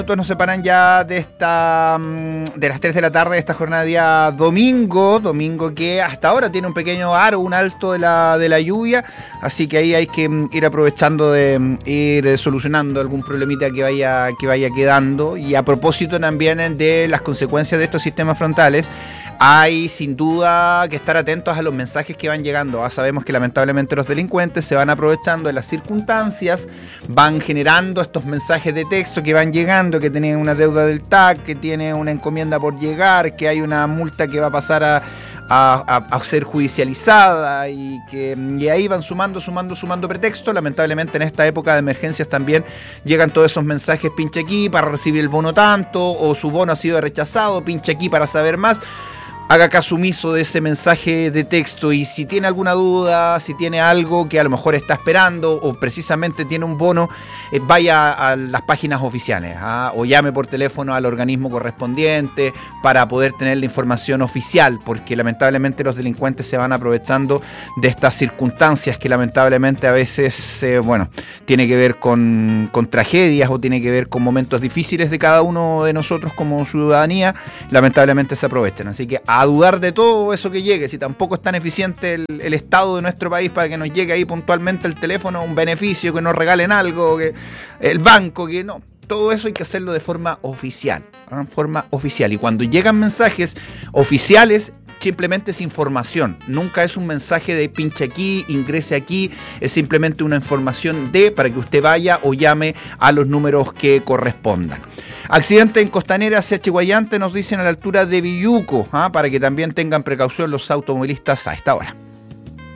Nos separan ya de de las 3 de la tarde de esta jornada de día domingo que hasta ahora tiene un pequeño aro, un alto de la lluvia, así que ahí hay que ir aprovechando de ir solucionando algún problemita que vaya quedando. Y a propósito también de las consecuencias de estos sistemas frontales, hay sin duda que estar atentos a los mensajes que van llegando. Sabemos que lamentablemente los delincuentes se van aprovechando de las circunstancias, van generando estos mensajes de texto que van llegando, que tienen una deuda del TAC, que tiene una encomienda por llegar, que hay una multa que va a pasar a ser judicializada y ahí van sumando pretextos. Lamentablemente en esta época de emergencias también llegan todos esos mensajes: pinche aquí para recibir el bono tanto, o su bono ha sido rechazado, pinche aquí para saber más. Haga caso omiso de ese mensaje de texto, y si tiene alguna duda, si tiene algo que a lo mejor está esperando o precisamente tiene un bono, vaya a las páginas oficiales, o llame por teléfono al organismo correspondiente para poder tener la información oficial, porque lamentablemente los delincuentes se van aprovechando de estas circunstancias que lamentablemente a veces tiene que ver con tragedias o tiene que ver con momentos difíciles de cada uno de nosotros como ciudadanía. Lamentablemente se aprovechan, así que a dudar de todo eso que llegue. Si tampoco es tan eficiente el Estado de nuestro país para que nos llegue ahí puntualmente el teléfono, un beneficio, que nos regalen algo, que el banco, que no. Todo eso hay que hacerlo de forma oficial, y cuando llegan mensajes oficiales, simplemente es información, nunca es un mensaje de pinche aquí, ingrese aquí, es simplemente una información para que usted vaya o llame a los números que correspondan. Accidente en Costanera hacia Chihuayante, nos dicen, a la altura de Villuco, para que también tengan precaución los automovilistas a esta hora.